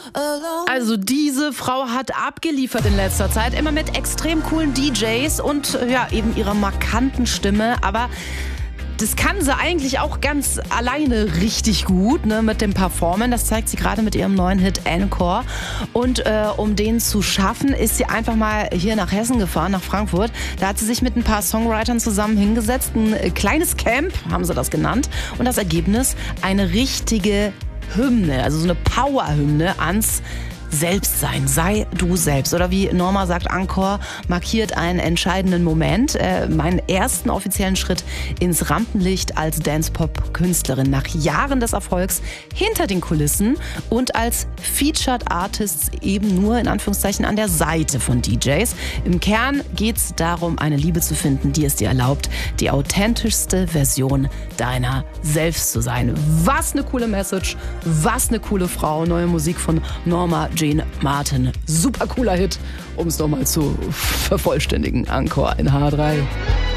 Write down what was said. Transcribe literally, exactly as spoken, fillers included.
Also diese Frau hat abgeliefert in letzter Zeit, immer mit extrem coolen D Js und ja, eben ihrer markanten Stimme, aber das kann sie eigentlich auch ganz alleine richtig gut, ne, mit dem Performen. Das zeigt sie gerade mit ihrem neuen Hit Encore. Und äh, um den zu schaffen, ist sie einfach mal hier nach Hessen gefahren, nach Frankfurt. Da hat sie sich mit ein paar Songwritern zusammen hingesetzt. Ein kleines Camp, haben sie das genannt. Und das Ergebnis, eine richtige Hymne, also so eine Power-Hymne ans Selbstsein, sei du selbst. Oder wie Norma sagt, Encore markiert einen entscheidenden Moment, äh, meinen ersten offiziellen Schritt ins Rampenlicht als Dance-Pop-Künstlerin. Nach Jahren des Erfolgs hinter den Kulissen und als Featured Artists eben nur in Anführungszeichen an der Seite von D Js. Im Kern geht es darum, eine Liebe zu finden, die es dir erlaubt, die authentischste Version deiner selbst zu sein. Was eine coole Message, was eine coole Frau. Neue Musik von Norma Jean Martin. Super cooler Hit, um es nochmal zu vervollständigen. Encore in H drei.